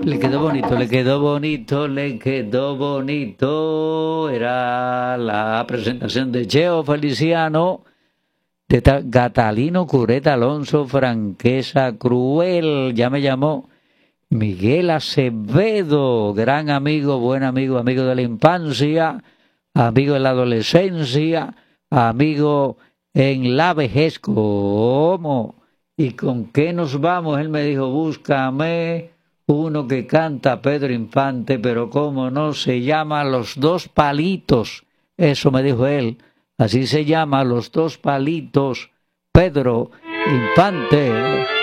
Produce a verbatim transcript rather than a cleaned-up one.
Le quedó bonito, le quedó bonito, le quedó bonito. Era la presentación de Cheo Feliciano, de Catalino Cureta Alonso, Franqueza Cruel. Ya me llamó Miguel Acevedo, gran amigo, buen amigo, amigo de la infancia, amigo de la adolescencia, amigo en la vejez. ¿Cómo? ¿Y con qué nos vamos? Él me dijo, búscame uno que canta Pedro Infante, pero cómo no, se llama Los Dos Palitos. Eso me dijo él. Así se llama, Los Dos Palitos, Pedro Infante.